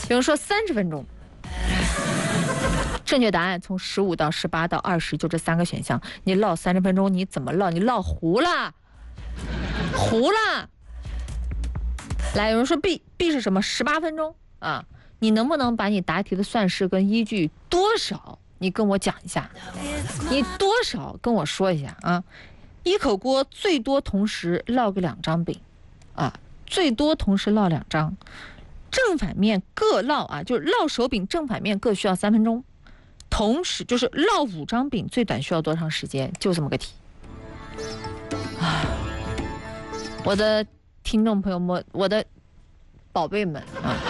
有人说30分钟。正确答案从15到18到20，就这3个选项。你唠30分钟，你怎么唠？你唠糊了，糊了。来，有人说 B 是什么？18分钟啊？你能不能把你答题的算式跟依据多少，你跟我讲一下？你多少跟我说一下啊？一口锅最多同时烙个2张饼，啊，最多同时烙2张，正反面各烙啊，就是烙手饼正反面各需要3分钟。同时就是烙5张饼最短需要多长时间？就这么个题啊！我的听众朋友们，我的宝贝们啊，